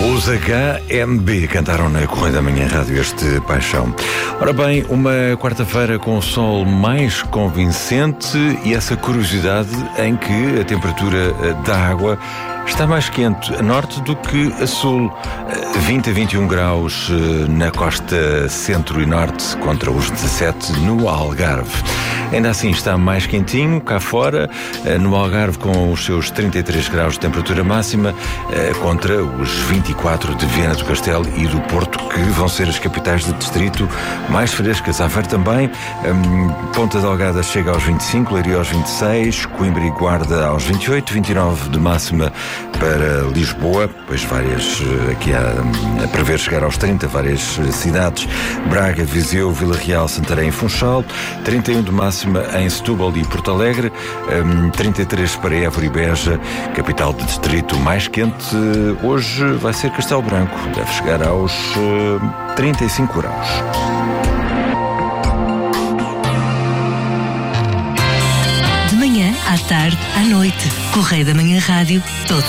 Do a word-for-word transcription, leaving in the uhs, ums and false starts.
Os H M B cantaram na Correia da Manhã Rádio este Paixão. Ora bem, uma quarta-feira com o sol mais convincente e essa curiosidade em que a temperatura da água está mais quente a norte do que a sul. vinte a vinte e um graus na costa centro e norte contra os dezassete no Algarve. Ainda assim está mais quentinho cá fora, no Algarve com os seus trinta e três graus de temperatura máxima contra os vinte e quatro de Viana do Castelo e do Porto, que vão ser as capitais de distrito mais frescas. Aveiro também, Ponta Delgada chega aos vinte e cinco, Leiria aos vinte e seis, Coimbra e Guarda aos vinte e oito, vinte e nove de máxima para Lisboa, pois várias aqui a, a prever chegar aos trinta, várias cidades, Braga, Viseu, Vila Real, Santarém e Funchal, trinta e um de máxima em Setúbal e Porto Alegre, um, trinta e três para Évora e Beja, capital de distrito mais quente hoje vai ser Castelo Branco, deve chegar aos uh, trinta e cinco graus. De manhã, à tarde, à noite, Correia da Manhã Rádio, todo